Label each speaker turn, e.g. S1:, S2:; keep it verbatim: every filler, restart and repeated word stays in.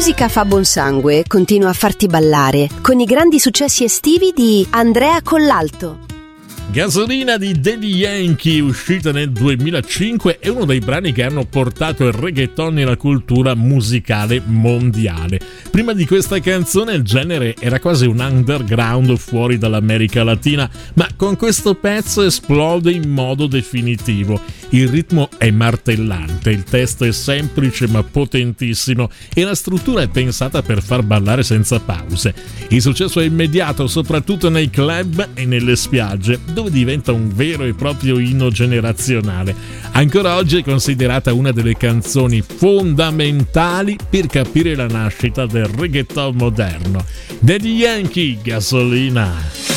S1: musica fa buon sangue, continua a farti ballare, con i grandi successi estivi di Andrea Collalto.
S2: Gasolina di Daddy Yankee, uscita nel duemilacinque, è uno dei brani che hanno portato il reggaeton nella cultura musicale mondiale. Prima di questa canzone il genere era quasi un underground fuori dall'America Latina, ma con questo pezzo esplode in modo definitivo. Il ritmo è martellante, il testo è semplice ma potentissimo e la struttura è pensata per far ballare senza pause. Il successo è immediato, soprattutto nei club e nelle spiagge, dove diventa un vero e proprio inno generazionale. Ancora oggi è considerata una delle canzoni fondamentali per capire la nascita del reggaeton moderno. Daddy Yankee, Gasolina.